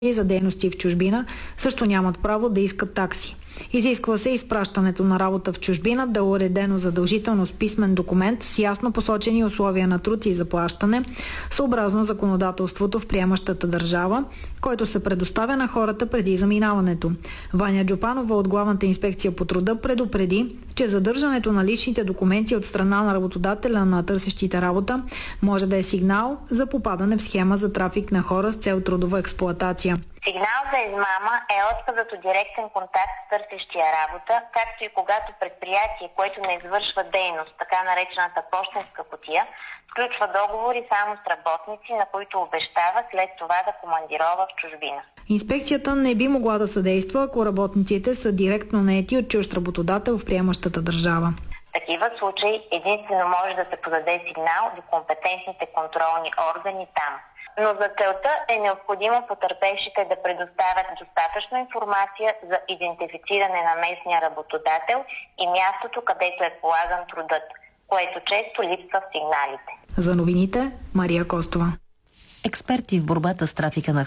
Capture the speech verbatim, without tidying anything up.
и за дейности в чужбина също нямат право да искат такси. Изисква се изпращането на работа в чужбина да е уредено задължително с писмен документ с ясно посочени условия на труд и заплащане, съобразно законодателството в приемащата държава, който се предоставя на хората преди заминаването. Ваня Джопанова от Главната инспекция по труда предупреди, че задържането на личните документи от страна на работодателя на търсещите работа може да е сигнал за попадане в схема за трафик на хора с цел трудова експлоатация. Сигнал за измама е отказът от директен контакт с търсещия работа, както и когато предприятие, което не извършва дейност, така наречената пощенска кутия, сключва договори само с работници, на които обещава след това да командирова в чужбина. Инспекцията не би могла да съдейства, ако работниците са директно наети от чужд работодател в приемащата държава. В такива случаи единствено може да се подаде сигнал до компетентните контролни органи там. Но за целта е необходимо потърпевшите да предоставят достатъчно информация за идентифициране на местния работодател и мястото, където е полаган трудът, което често липсва в сигналите. За новините, Мария Костова. Експерти в борбата с трафика на